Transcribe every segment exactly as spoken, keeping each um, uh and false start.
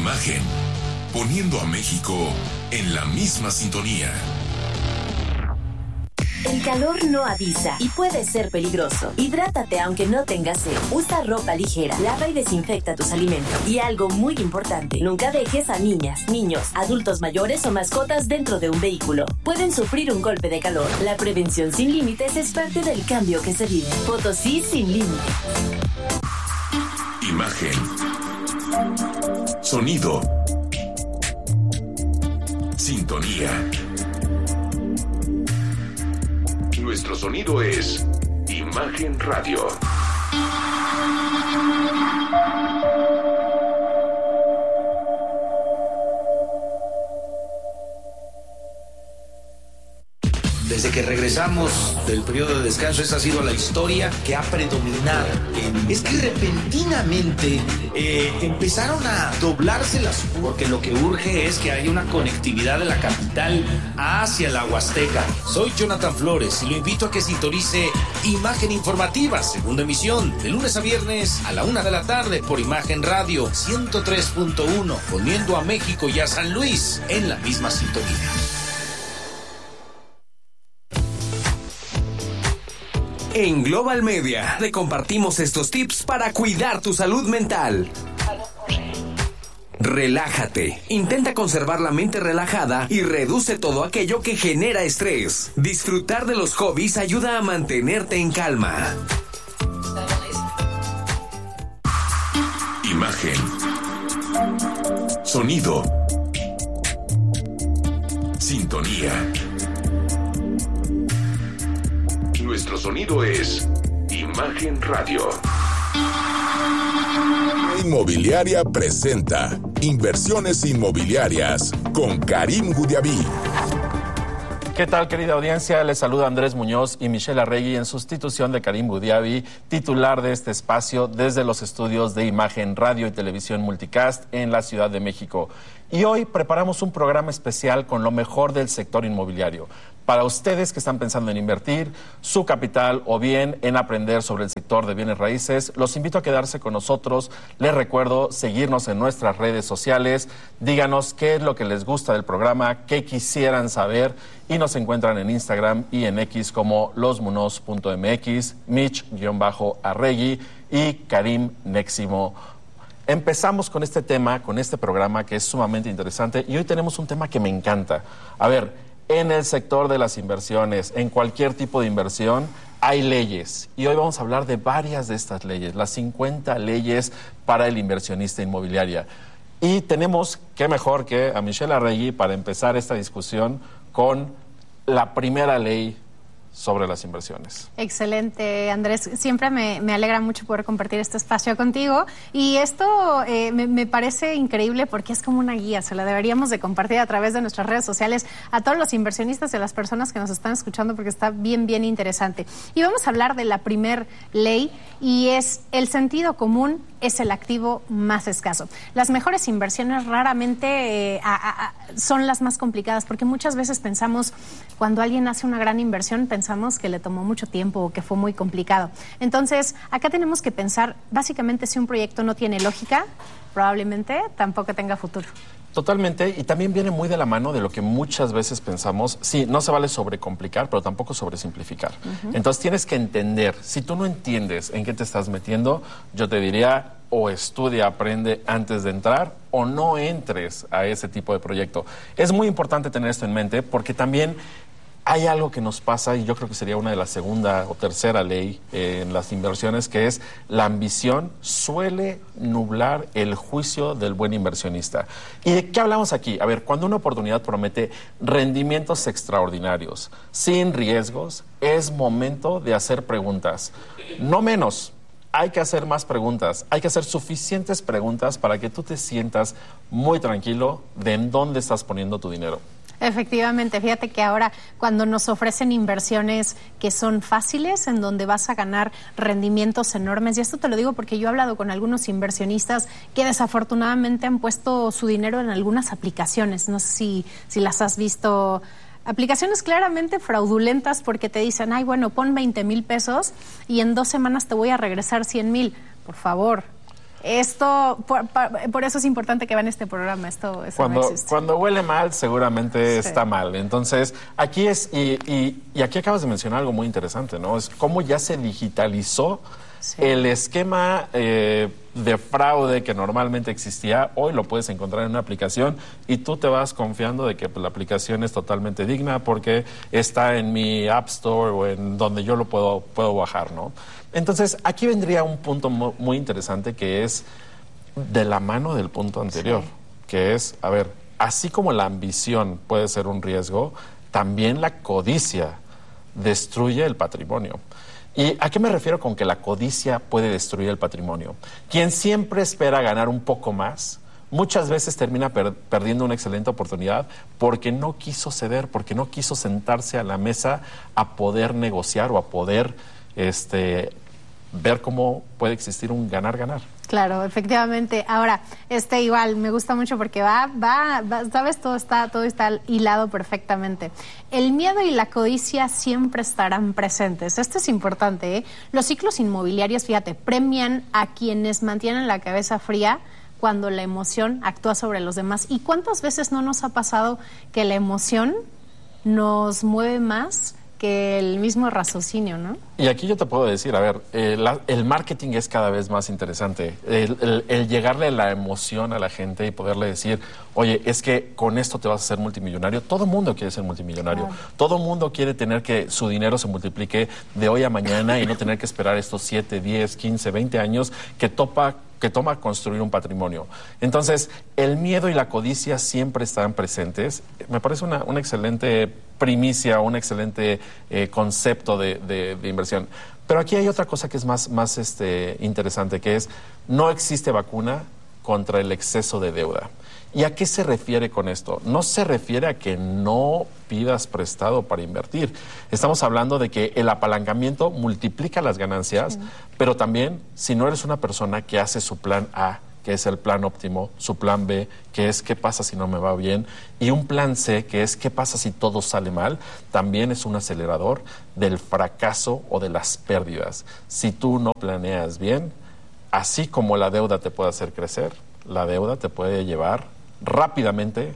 Imagen, poniendo a México en la misma sintonía. El calor no avisa y puede ser peligroso. Hidrátate aunque no tengas sed. Usa ropa ligera, lava y desinfecta tus alimentos. Y algo muy importante, nunca dejes a niñas, niños, adultos mayores o mascotas dentro de un vehículo. Pueden sufrir un golpe de calor. La prevención sin límites es parte del cambio que se vive. Potosí sin límites. Imagen. Sonido. Sintonía. Nuestro sonido es Imagen Radio. Desde que regresamos del periodo de descanso, esa ha sido la historia que ha predominado. Es que repentinamente eh, empezaron a doblarse las... Porque lo que urge es que haya una conectividad de la capital hacia la Huasteca. Soy Jonathan Flores y lo invito a que sintonice Imagen Informativa, segunda emisión, de lunes a viernes a la una de la tarde por Imagen Radio ciento tres punto uno, poniendo a México y a San Luis en la misma sintonía. En Global Media te compartimos estos tips para cuidar tu salud mental. Relájate. Intenta conservar la mente relajada y reduce todo aquello que genera estrés. Disfrutar de los hobbies ayuda a mantenerte en calma. Imagen. Sonido. Sintonía. Nuestro sonido es Imagen Radio. Inmobiliaria presenta Inversiones Inmobiliarias con Karim Gudiaví. ¿Qué tal, querida audiencia? Les saluda Andrés Muñoz y Michelle Arregui en sustitución de Karim Gudiaví, titular de este espacio desde los estudios de Imagen Radio y Televisión Multicast en la Ciudad de México. Y hoy preparamos un programa especial con lo mejor del sector inmobiliario. Para ustedes que están pensando en invertir su capital o bien en aprender sobre el sector de bienes raíces, los invito a quedarse con nosotros. Les recuerdo seguirnos en nuestras redes sociales. Díganos qué es lo que les gusta del programa, qué quisieran saber, y nos encuentran en Instagram y en X como losmunos punto m x, Mich-Arregui y Karim Neximo. Empezamos con este tema, con este programa que es sumamente interesante, y hoy tenemos un tema que me encanta. A ver, en el sector de las inversiones, en cualquier tipo de inversión, hay leyes. Y hoy vamos a hablar de varias de estas leyes, las cincuenta leyes para el inversionista inmobiliario. Y tenemos, qué mejor que a Michelle Arregui para empezar esta discusión con la primera ley sobre las inversiones. Excelente, Andrés. Siempre me, me alegra mucho poder compartir este espacio contigo. Y esto eh, me, me parece increíble porque es como una guía. Se la deberíamos de compartir a través de nuestras redes sociales a todos los inversionistas y a las personas que nos están escuchando porque está bien, bien interesante. Y vamos a hablar de la primer ley y es el sentido común es el activo más escaso. Las mejores inversiones raramente eh, a, a, a, son las más complicadas porque muchas veces pensamos, cuando alguien hace una gran inversión, pensamos que le tomó mucho tiempo o que fue muy complicado. Entonces, acá tenemos que pensar, básicamente, si un proyecto no tiene lógica, probablemente tampoco tenga futuro. Totalmente, y también viene muy de la mano de lo que muchas veces pensamos. Sí, no se vale sobrecomplicar, pero tampoco sobresimplificar. Uh-huh. Entonces tienes que entender. Si tú no entiendes en qué te estás metiendo, yo te diría, o estudia, aprende antes de entrar, o no entres a ese tipo de proyecto. Es muy importante tener esto en mente, porque también hay algo que nos pasa, y yo creo que sería una de la segunda o tercera ley eh, en las inversiones, que es la ambición suele nublar el juicio del buen inversionista. ¿Y de qué hablamos aquí? A ver, cuando una oportunidad promete rendimientos extraordinarios, sin riesgos, es momento de hacer preguntas. No menos, hay que hacer más preguntas, hay que hacer suficientes preguntas para que tú te sientas muy tranquilo de en dónde estás poniendo tu dinero. Efectivamente, fíjate que ahora cuando nos ofrecen inversiones que son fáciles, en donde vas a ganar rendimientos enormes, y esto te lo digo porque yo he hablado con algunos inversionistas que desafortunadamente han puesto su dinero en algunas aplicaciones, no sé si, si las has visto, aplicaciones claramente fraudulentas porque te dicen, ay, bueno, pon veinte mil pesos y en dos semanas te voy a regresar cien mil, por favor. esto, por, por eso es importante que vean este programa. Esto, esto cuando, no existe. Cuando huele mal, seguramente Sí. está mal. Entonces, aquí es, y, y, y aquí acabas de mencionar algo muy interesante, ¿no? Es cómo ya se digitalizó Sí. el esquema eh, de fraude que normalmente existía. Hoy lo puedes encontrar en una aplicación y tú te vas confiando de que pues, la aplicación es totalmente digna porque está en mi App Store o en donde yo lo puedo, puedo bajar, ¿no? Entonces, aquí vendría un punto mu- muy interesante que es de la mano del punto anterior, Sí. que es, a ver, así como la ambición puede ser un riesgo, también la codicia destruye el patrimonio. ¿Y a qué me refiero con que la codicia puede destruir el patrimonio? Quien siempre espera ganar un poco más, muchas veces termina per- perdiendo una excelente oportunidad porque no quiso ceder, porque no quiso sentarse a la mesa a poder negociar o a poder este, ver cómo puede existir un ganar-ganar. Claro, efectivamente. Ahora, este igual me gusta mucho porque va, va, va, sabes, todo está, todo está hilado perfectamente. El miedo y la codicia siempre estarán presentes. Esto es importante, ¿eh? Los ciclos inmobiliarios, fíjate, premian a quienes mantienen la cabeza fría cuando la emoción actúa sobre los demás. ¿Y cuántas veces no nos ha pasado que la emoción nos mueve más que el mismo raciocinio, ¿no? Y aquí yo te puedo decir, a ver, eh, la- el marketing es cada vez más interesante. El, el- el llegarle la emoción a la gente y poderle decir, oye, es que con esto te vas a hacer multimillonario. Todo mundo quiere ser multimillonario. Claro. Todo mundo quiere tener que su dinero se multiplique de hoy a mañana y no tener que esperar estos siete, diez, quince, veinte años que topa que toma construir un patrimonio. Entonces, el miedo y la codicia siempre están presentes. Me parece una, una excelente primicia, un excelente eh, concepto de, de- de inversión. Pero aquí hay otra cosa que es más, más este, interesante, que es, no existe vacuna contra el exceso de deuda. ¿Y a qué se refiere con esto? No se refiere a que no pidas prestado para invertir. Estamos hablando de que el apalancamiento multiplica las ganancias, pero también si no eres una persona que hace su plan A, que es el plan óptimo, su plan B, que es qué pasa si no me va bien, y un plan C, que es qué pasa si todo sale mal, también es un acelerador del fracaso o de las pérdidas. Si tú no planeas bien, así como la deuda te puede hacer crecer, la deuda te puede llevar rápidamente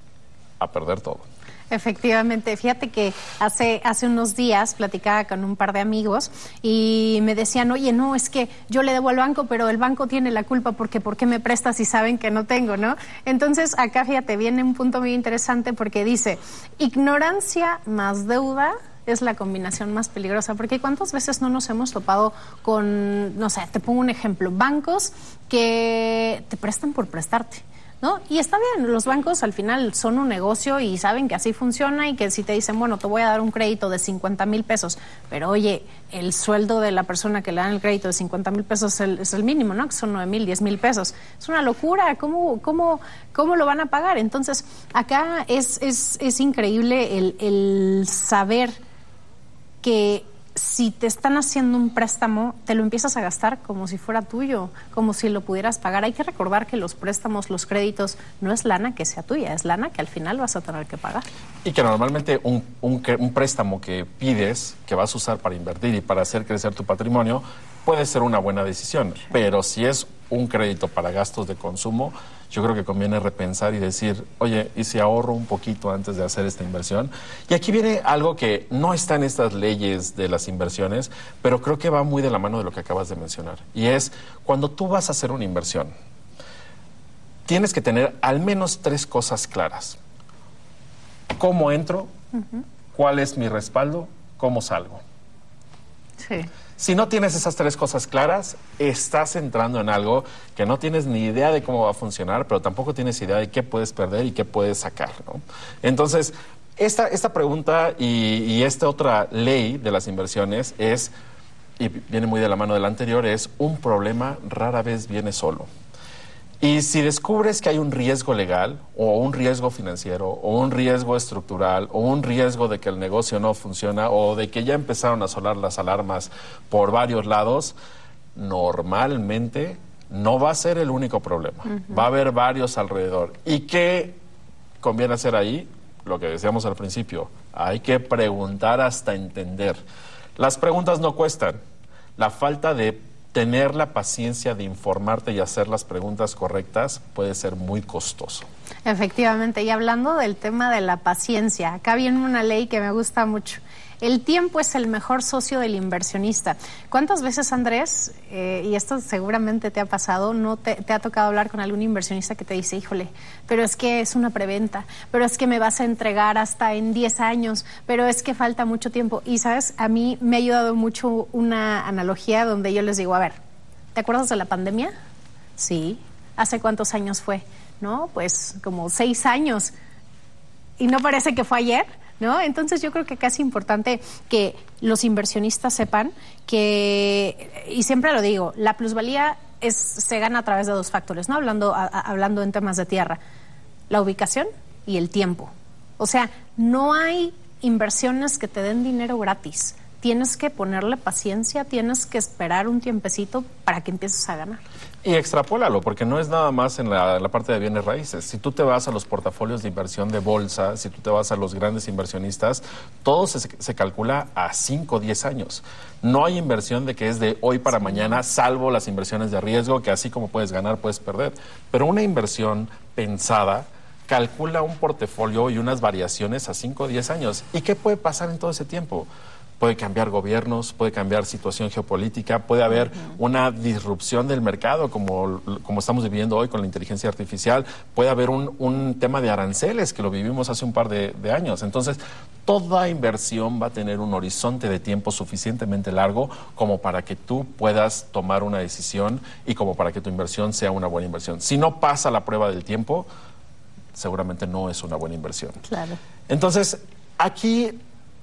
a perder todo. Efectivamente, fíjate que hace, hace unos días platicaba con un par de amigos y me decían, oye, no, es que yo le debo al banco, pero el banco tiene la culpa porque ¿por qué me prestas si saben que no tengo, no? Entonces, acá, fíjate, viene un punto muy interesante porque dice, ignorancia más deuda es la combinación más peligrosa, porque ¿cuántas veces no nos hemos topado con, no sé, te pongo un ejemplo, bancos que te prestan por prestarte, ¿no? Y está bien, los bancos al final son un negocio y saben que así funciona y que si te dicen, bueno, te voy a dar un crédito de cincuenta mil pesos, pero oye, el sueldo de la persona que le dan el crédito de cincuenta mil pesos es el, es el mínimo, ¿no? Que son nueve mil, diez mil pesos. Es una locura, ¿cómo, cómo, cómo lo van a pagar? Entonces, acá es, es, es increíble el, el saber que si te están haciendo un préstamo, te lo empiezas a gastar como si fuera tuyo, como si lo pudieras pagar. Hay que recordar que los préstamos, los créditos, no es lana que sea tuya, es lana que al final vas a tener que pagar. Y que normalmente un, un, un préstamo que pides, que vas a usar para invertir y para hacer crecer tu patrimonio, puede ser una buena decisión. Pero si es un crédito para gastos de consumo, yo creo que conviene repensar y decir, oye, ¿y si ahorro un poquito antes de hacer esta inversión? Y aquí viene algo que no está en estas leyes de las inversiones, pero creo que va muy de la mano de lo que acabas de mencionar. Y es, cuando tú vas a hacer una inversión, tienes que tener al menos tres cosas claras. ¿Cómo entro? Uh-huh. ¿Cuál es mi respaldo? ¿Cómo salgo? Sí. Si no tienes esas tres cosas claras, estás entrando en algo que no tienes ni idea de cómo va a funcionar, pero tampoco tienes idea de qué puedes perder y qué puedes sacar, ¿no? Entonces, esta, esta pregunta y, y esta otra ley de las inversiones es, y viene muy de la mano de la anterior, es un problema rara vez viene solo. Y si descubres que hay un riesgo legal o un riesgo financiero o un riesgo estructural o un riesgo de que el negocio no funciona o de que ya empezaron a sonar las alarmas por varios lados, normalmente no va a ser el único problema. Uh-huh. Va a haber varios alrededor. ¿Y qué conviene hacer ahí? Lo que decíamos al principio, hay que preguntar hasta entender. Las preguntas no cuestan. La falta de tener la paciencia de informarte y hacer las preguntas correctas puede ser muy costoso. Efectivamente, y hablando del tema de la paciencia, acá viene una ley que me gusta mucho. El tiempo es el mejor socio del inversionista. ¿Cuántas veces, Andrés, eh, y esto seguramente te ha pasado, no te, te ha tocado hablar con algún inversionista que te dice, híjole, pero es que es una preventa, pero es que me vas a entregar hasta en diez años, pero es que falta mucho tiempo? Y, ¿sabes? A mí me ha ayudado mucho una analogía donde yo les digo, a ver, ¿te acuerdas de la pandemia? Sí. ¿Hace cuántos años fue? No, pues como seis años. ¿Y no parece que fue ayer? ¿No? Entonces yo creo que acá es importante que los inversionistas sepan que, y siempre lo digo, la plusvalía es, se gana a través de dos factores, ¿no? Hablando, a, a, hablando en temas de tierra, la ubicación y el tiempo. O sea, no hay inversiones que te den dinero gratis. Tienes que ponerle paciencia, tienes que esperar un tiempecito para que empieces a ganar. Y extrapólalo, porque no es nada más en la, la parte de bienes raíces. Si tú te vas a los portafolios de inversión de bolsa, si tú te vas a los grandes inversionistas, todo se, se calcula a cinco o diez años. No hay inversión de que es de hoy para mañana, salvo las inversiones de riesgo, que así como puedes ganar, puedes perder. Pero una inversión pensada calcula un portafolio y unas variaciones a cinco o diez años. ¿Y qué puede pasar en todo ese tiempo? Puede cambiar gobiernos, puede cambiar situación geopolítica, puede haber uh-huh. una disrupción del mercado como, como estamos viviendo hoy con la inteligencia artificial, puede haber un, un tema de aranceles que lo vivimos hace un par de, de años. Entonces, toda inversión va a tener un horizonte de tiempo suficientemente largo como para que tú puedas tomar una decisión y como para que tu inversión sea una buena inversión. Si no pasa la prueba del tiempo, seguramente no es una buena inversión. Claro. Entonces, aquí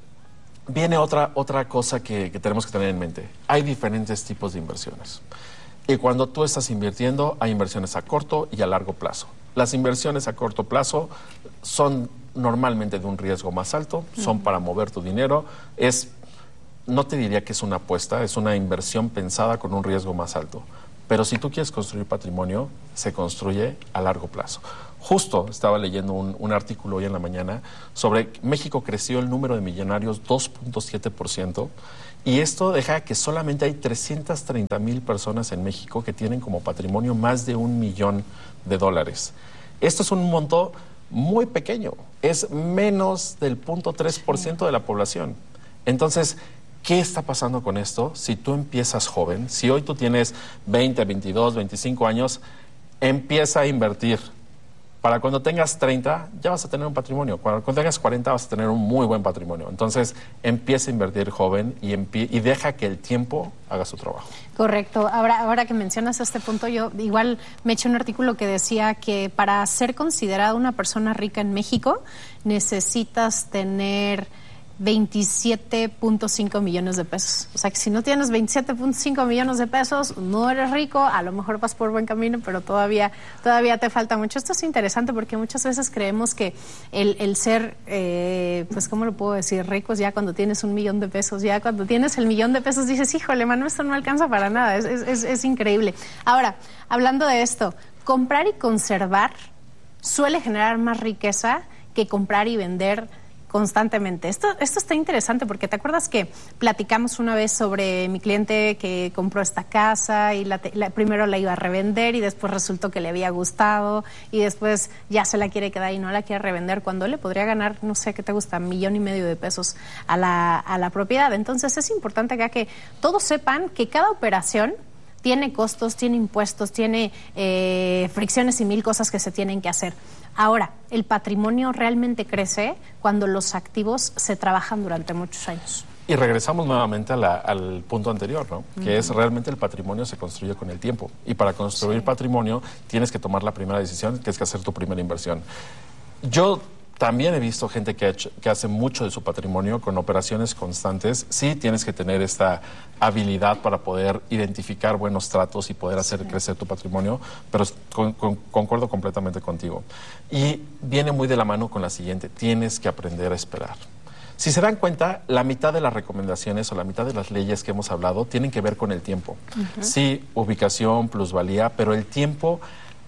viene otra, otra cosa que, que tenemos que tener en mente. Hay diferentes tipos de inversiones. Y cuando tú estás invirtiendo, hay inversiones a corto y a largo plazo. Las inversiones a corto plazo son normalmente de un riesgo más alto, son uh-huh. para mover tu dinero. Es, no te diría que es una apuesta, es una inversión pensada con un riesgo más alto. Pero si tú quieres construir patrimonio, se construye a largo plazo. Justo estaba leyendo un, un artículo hoy en la mañana sobre que México creció el número de millonarios dos punto siete por ciento y esto deja que solamente hay trescientas treinta mil personas en México que tienen como patrimonio más de un millón de dólares. Esto es un monto muy pequeño, es menos del cero punto tres por ciento de la población. Entonces, ¿qué está pasando con esto? Si tú empiezas joven, si hoy tú tienes veinte, veintidós, veinticinco años, empieza a invertir. Para cuando tengas treinta, ya vas a tener un patrimonio. Cuando tengas cuarenta, vas a tener un muy buen patrimonio. Entonces, empieza a invertir joven y, y deja que el tiempo haga su trabajo. Correcto. Ahora, ahora que mencionas este punto, yo igual me eché un artículo que decía que para ser considerada una persona rica en México, necesitas tener veintisiete punto cinco millones de pesos. O sea, que si no tienes veintisiete punto cinco millones de pesos, no eres rico, a lo mejor vas por buen camino, pero todavía todavía te falta mucho. Esto es interesante porque muchas veces creemos que el, el ser, eh, pues, ¿cómo lo puedo decir? Ricos ya cuando tienes un millón de pesos, ya cuando tienes el millón de pesos dices, híjole, mano, esto no alcanza para nada, es, es, es increíble. Ahora, hablando de esto, comprar y conservar suele generar más riqueza que comprar y vender constantemente. Esto, esto está interesante porque te acuerdas que platicamos una vez sobre mi cliente que compró esta casa y la, la, primero la iba a revender y después resultó que le había gustado y después ya se la quiere quedar y no la quiere revender cuando le podría ganar, no sé qué te gusta, un millón y medio de pesos a la, a la propiedad. Entonces es importante acá que todos sepan que cada operación tiene costos, tiene impuestos, tiene eh, fricciones y mil cosas que se tienen que hacer. Ahora, el patrimonio realmente crece cuando los activos se trabajan durante muchos años. Y regresamos nuevamente a la, al punto anterior, ¿no? Uh-huh. Que es realmente el patrimonio se construye con el tiempo. Y para construir sí. patrimonio tienes que tomar la primera decisión, que es que hacer tu primera inversión. Yo también he visto gente que, ha hecho, que hace mucho de su patrimonio con operaciones constantes. Sí tienes que tener esta habilidad para poder identificar buenos tratos y poder hacer sí. crecer tu patrimonio, pero con, con, concuerdo completamente contigo. Y viene muy de la mano con la siguiente, tienes que aprender a esperar. Si se dan cuenta, la mitad de las recomendaciones o la mitad de las leyes que hemos hablado tienen que ver con el tiempo. Uh-huh. Sí, ubicación, plusvalía, pero el tiempo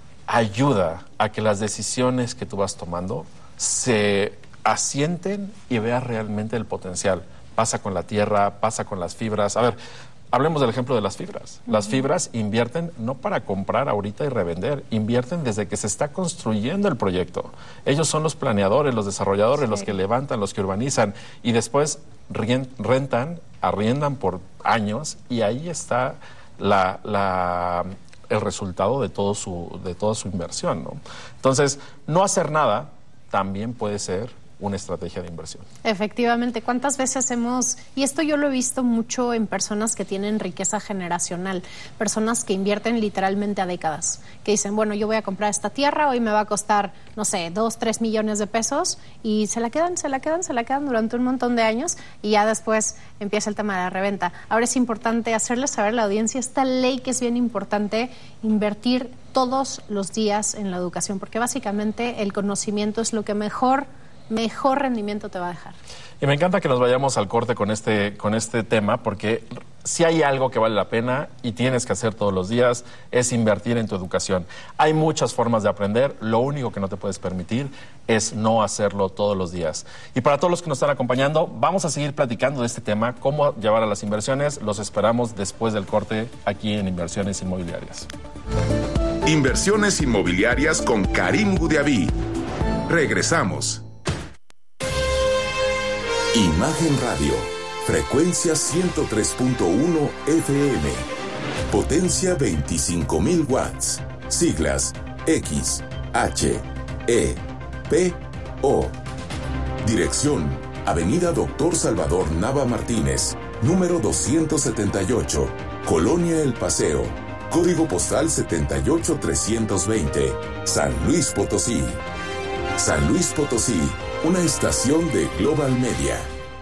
ayuda a que las decisiones que tú vas tomando se asienten y veas realmente el potencial. Pasa con la tierra, pasa con las fibras. A ver, Hablemos del ejemplo de las fibras. Las fibras invierten no para comprar ahorita y revender, invierten desde que se está construyendo el proyecto. Ellos son los planeadores, los desarrolladores, sí. los que levantan, los que urbanizan y después rentan, arriendan por años y ahí está la, la, el resultado de, todo su, de toda su inversión, ¿no? Entonces, no hacer nada también puede ser una estrategia de inversión. Efectivamente, ¿cuántas veces hemos, y esto yo lo he visto mucho en personas que tienen riqueza generacional, personas que invierten literalmente a décadas, que dicen, bueno, yo voy a comprar esta tierra, hoy me va a costar, no sé, dos, tres millones de pesos, y se la quedan, se la quedan, se la quedan durante un montón de años, y ya después empieza el tema de la reventa. Ahora es importante hacerle saber a la audiencia esta ley que es bien importante, invertir todos los días en la educación, porque básicamente el conocimiento es lo que mejor mejor rendimiento te va a dejar. Y me encanta que nos vayamos al corte con este, con este tema, porque si hay algo que vale la pena y tienes que hacer todos los días es invertir en tu educación. Hay muchas formas de aprender, lo único que no te puedes permitir es no hacerlo todos los días. Y para todos los que nos están acompañando, vamos a seguir platicando de este tema, cómo llevar a las inversiones. Los esperamos después del corte aquí en Inversiones Inmobiliarias. Inversiones Inmobiliarias con Karim Gudiaví. Regresamos. Imagen Radio, frecuencia ciento tres punto uno F M, potencia veinticinco mil watts, siglas X, H, E, P, O. Dirección, Avenida Doctor Salvador Nava Martínez, número doscientos setenta y ocho, Colonia El Paseo, código postal setenta y ocho trescientos veinte, San Luis Potosí. San Luis Potosí, una estación de Global Media.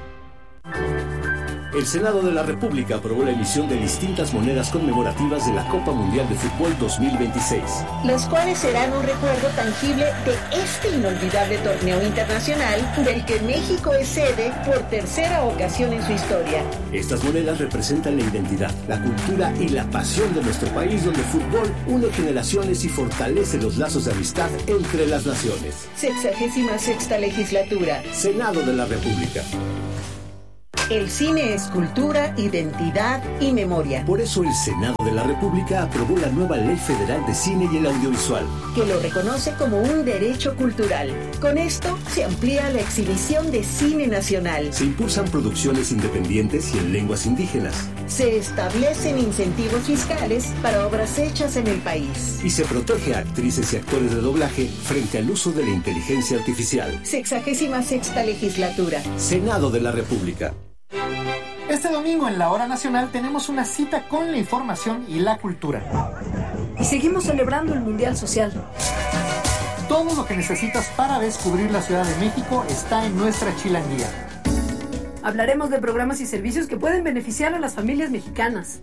El Senado de la República aprobó la emisión de distintas monedas conmemorativas de la Copa Mundial de Fútbol dos mil veintiséis. Las cuales serán un recuerdo tangible de este inolvidable torneo internacional del que México es sede por tercera ocasión en su historia. Estas monedas representan la identidad, la cultura y la pasión de nuestro país, donde el fútbol une generaciones y fortalece los lazos de amistad entre las naciones. Sexagésima sexta legislatura. Senado de la República. El cine es cultura, identidad y memoria. Por eso el Senado de la República aprobó la nueva Ley Federal de Cine y el Audiovisual, que lo reconoce como un derecho cultural. Con esto se amplía la exhibición de cine nacional. Se impulsan producciones independientes y en lenguas indígenas. Se establecen incentivos fiscales para obras hechas en el país. Y se protege a actrices y actores de doblaje frente al uso de la inteligencia artificial. Sexagésima sexta legislatura. Senado de la República. Este domingo en la Hora Nacional tenemos una cita con la información y la cultura. Y seguimos celebrando el Mundial Social. Todo lo que necesitas para descubrir la Ciudad de México está en nuestra chilanguía. Hablaremos de programas y servicios que pueden beneficiar a las familias mexicanas.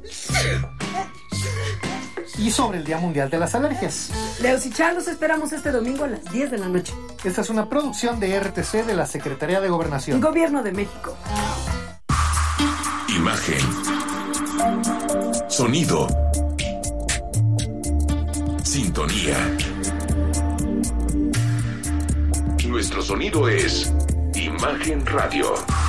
Y sobre el Día Mundial de las Alergias. Leos y Char los esperamos este domingo a las diez de la noche. Esta es una producción de R T C de la Secretaría de Gobernación. Gobierno de México. Imagen. Sonido. Sintonía. Nuestro sonido es Imagen Radio.